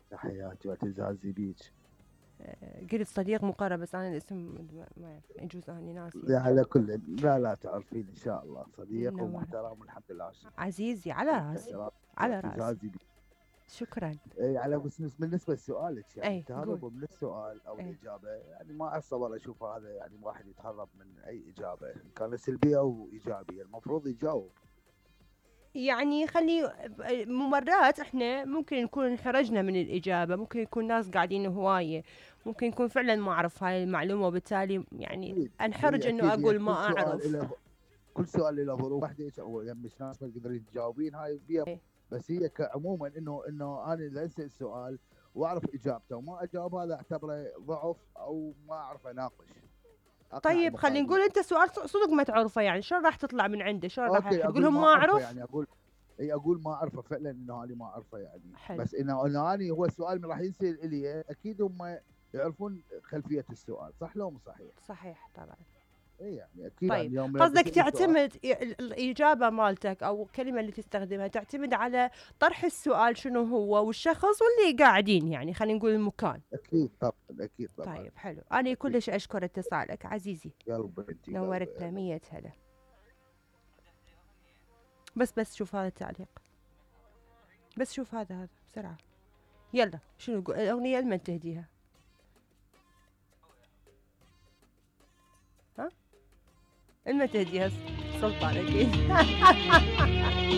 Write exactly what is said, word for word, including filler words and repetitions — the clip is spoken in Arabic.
تحياتي واعتزازي بيك. آه، قلت صديق مقرب بس أنا الاسم ما ما يعرف، يجوز أني ناسي. على كل، لا لا تعرفين ان شاء الله صديق نور ومحترم والحمد لله. عزيزي، على راسي على راسي. واعتزازي بك. شكرا. اي على بس بالنسبه لسؤالك، يعني أي قول. التهرب من السؤال او أي الاجابه، يعني ما اتصور اشوف هذا يعني واحد يتهرب من اي اجابه، إن كانت سلبيه او ايجابيه المفروض يجاوب. يعني خلي مرات احنا ممكن نكون انحرجنا من الإجابة، ممكن يكون ناس قاعدين هواية، ممكن يكون فعلا ما أعرف هاي المعلومة وبالتالي يعني اكيد أنحرج هي إنه اكيد هي أقول كل ما سؤال أعرف. له، كل سؤال له ظروف. وحده او يمش ناس ما تقدرين تجاوبين هاي بيها. إيه. بس هي كعموما انه انه انا اذا اسال السؤال واعرف اجابته وما اجاوب، هذا اعتبره ضعف او ما اعرف اناقش اقنع طيب خلينا المخالفين. نقول أنت سؤال صدق ما تعرفه، يعني شلون راح تطلع من عنده؟ شلون راح اوكي تقول اقول لهم ما ما اعرفه، أعرف؟ يعني اقول اي اقول ما اعرفه فعلا، انه انا ما اعرفه يعني. حلو. بس انه انه انا هو السؤال راح ينسال الي، اكيد هم يعرفون خلفيه السؤال، صح لو مو صحيح؟ صحيح طبعا. اي يعني اكيد طيب يعني يوم لا قصدك تسالني سؤال. تعتمد ال- الإجابة مالتك أو الكلمة اللي تستخدمها تعتمد على طرح السؤال شنو هو والشخص واللي قاعدين، يعني خلينا نقول المكان. اكيد طبعا، اكيد طبعا. طيب حلو، أنا اكيد. كلش أشكر اتصالك عزيزي. قلب انتي نورتنا قلب. مية هلا. بس بس شوف هذا التعليق، بس شوف هذا هذا بسرعة. يلا شنو الأغنية الأغنية لمن تهديها؟ ها؟ لمن تهديها؟ سلطان أكيد.